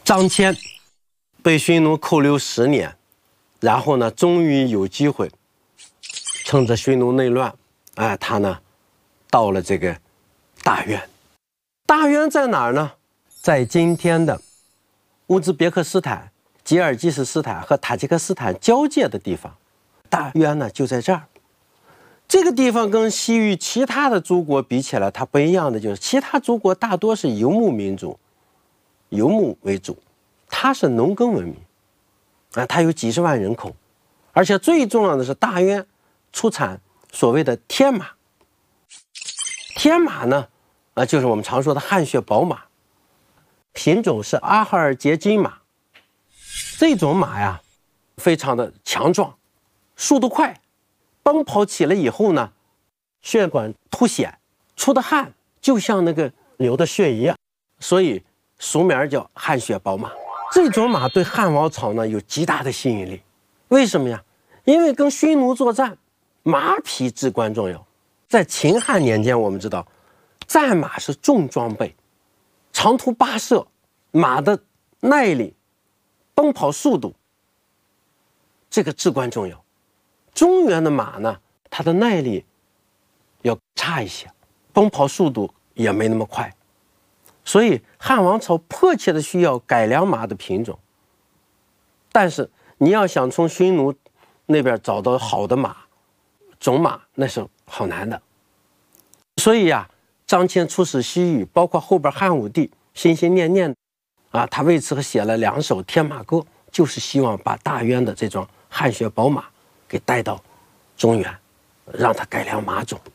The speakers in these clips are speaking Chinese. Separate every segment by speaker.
Speaker 1: 张骞被匈奴扣留10年，然后呢，终于有机会，趁着匈奴内乱，他呢，到了这个大渊。大渊在哪儿呢？在今天的乌兹别克斯坦、吉尔吉斯斯坦和塔吉克斯坦交界的地方。大渊呢就在这儿。这个地方跟西域其他的诸国比起来，它不一样的就是其他诸国大多是游牧民族，游牧为主，它是农耕文明，它有几十万人口，而且最重要的是大渊出产所谓的天马。天马呢，就是我们常说的汗血宝马，品种是阿哈尔捷金马。这种马呀，非常的强壮，速度快。奔跑起来以后呢，血管凸显，出的汗就像那个流的血一样，所以俗名叫汗血宝马。这种马对汉王朝呢有极大的吸引力。为什么呀？因为跟匈奴作战，马匹至关重要。在秦汉年间，我们知道战马是重装备，长途跋涉，马的耐力、奔跑速度，这个至关重要。中原的马呢，它的耐力要差一些，奔跑速度也没那么快，所以汉王朝迫切的需要改良马的品种。但是你要想从匈奴那边找到好的马种马，那是好难的。所以呀，张骞出使西域，包括后边汉武帝心心念念他为此写了2首天马歌，就是希望把大渊的这种汗血宝马给带到中原，让它改良马种。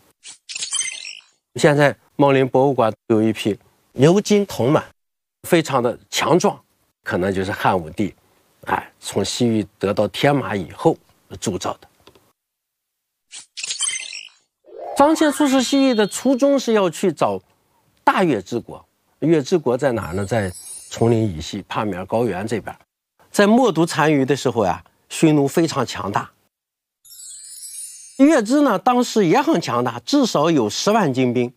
Speaker 1: 现在茂林博物馆有一匹牛金铜马，非常的强壮，可能就是汉武帝从西域得到天马以后铸造的。张骞出使西域的初衷是要去找大月之国。月之国在哪呢？在丛林以西帕米尔高原这边。在冒顿单于的时候呀，匈奴非常强大。月支呢，当时也很强大，至少有10万精兵。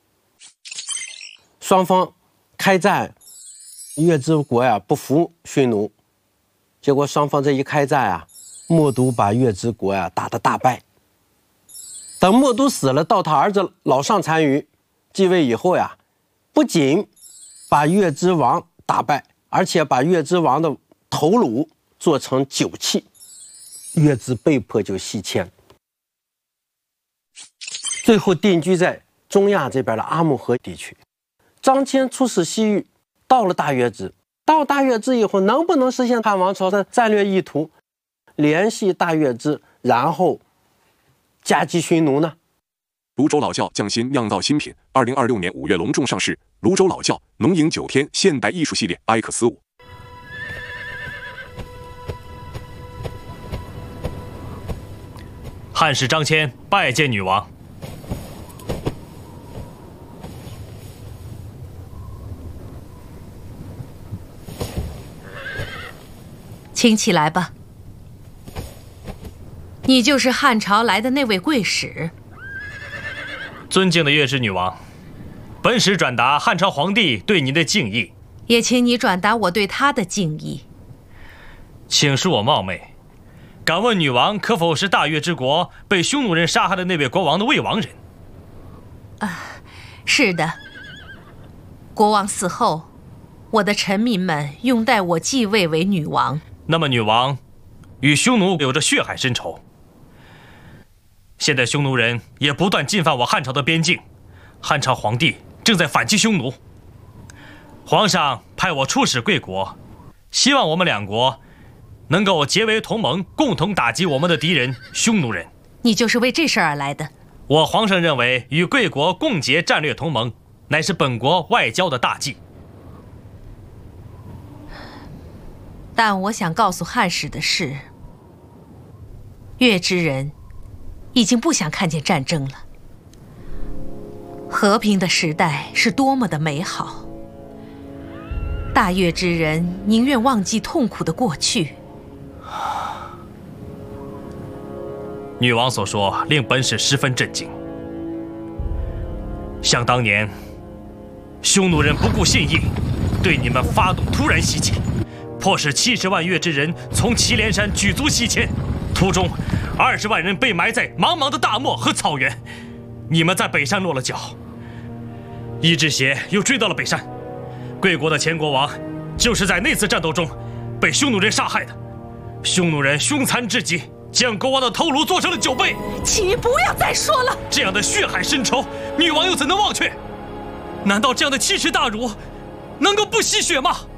Speaker 1: 双方开战，月支国呀不服匈奴，结果双方这一开战冒顿把月支国打得大败。等冒顿死了，到他儿子老上单于继位以后不仅把月支王打败，而且把月支王的头颅做成酒器，月支被迫就西迁，最后定居在中亚这边的阿穆河地区。张骞出使西域，到了大月支，到大月支以后，能不能实现汉王朝的战略意图，联系大月支，然后夹击匈奴呢？
Speaker 2: 泸州老窖匠心酿造新品，2026年5月隆重上市。泸州老窖浓饮9天现代艺术系列 X5。
Speaker 3: 汉使张骞拜见女王。
Speaker 4: 请起来吧。你就是汉朝来的那位贵使。
Speaker 3: 尊敬的月支女王，本使转达汉朝皇帝对您的敬意，
Speaker 4: 也请你转达我对他的敬意。
Speaker 3: 请恕我冒昧，敢问女王可否是大月之国被匈奴人杀害的那位国王的未亡人？
Speaker 4: 是的。国王死后，我的臣民们拥戴我继位为女王。
Speaker 3: 那么女王与匈奴有着血海深仇，现在匈奴人也不断进犯我汉朝的边境，汉朝皇帝正在反击匈奴。皇上派我出使贵国，希望我们2国能够结为同盟，共同打击我们的敌人匈奴人。
Speaker 4: 你就是为这事而来的？
Speaker 3: 我皇上认为与贵国共结战略同盟，乃是本国外交的大忌。
Speaker 4: 但我想告诉汉使的是，月支人已经不想看见战争了。和平的时代是多么的美好，大月支人宁愿忘记痛苦的过去。
Speaker 3: 女王所说令本使十分震惊。想当年，匈奴人不顾信义， 对你们发动突然袭击，迫使70万月之人从祁连山举足西迁，途中20万人被埋在茫茫的大漠和草原。你们在北山落了脚，伊之邪又追到了北山。贵国的前国王就是在那次战斗中被匈奴人杀害的。匈奴人凶残至极，将国王的头颅做成了9倍。
Speaker 4: 请您不要再说了，
Speaker 3: 这样的血海深仇，女王又怎能忘却？难道这样的奇耻大辱，能够不吸血吗？